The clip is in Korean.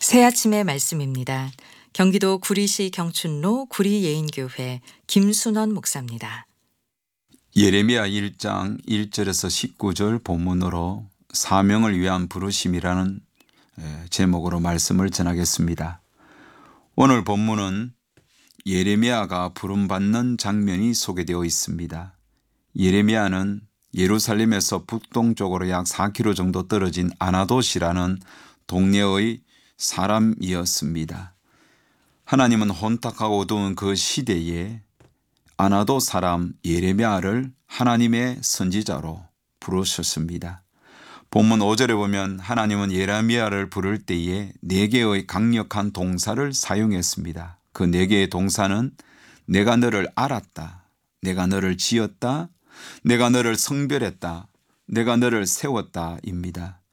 새 아침의 말씀입니다. 경기도 구리시 경춘로 구리예인교회 김순원 목사입니다. 예레미야 1장 1절에서 19절 본문으로 사명을 위한 부르심이라는 제목으로 말씀을 전하겠습니다. 오늘 본문은 예레미야가 부름받는 장면이 소개되어 있습니다. 예레미야는 예루살렘에서 북동쪽으로 약 4km 정도 떨어진 아나돗이라는 동네의 사람이었습니다. 하나님은 혼탁하고 어두운 그 시대에 아나돗 사람 예레미야를 하나님의 선지자로 부르셨습니다. 본문 5절에 보면 하나님은 예레미야를 부를 때에 4개의 강력한 동사를 사용했습니다. 그 4개의 동사는 내가 너를 알았다, 내가 너를 지었다, 내가 너를 성별했다, 내가 너를 세웠다 입니다.